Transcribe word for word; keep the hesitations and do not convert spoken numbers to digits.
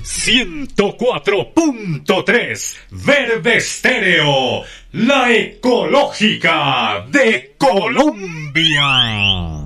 ciento cuatro punto tres Verde Estéreo, la ecológica de Colombia.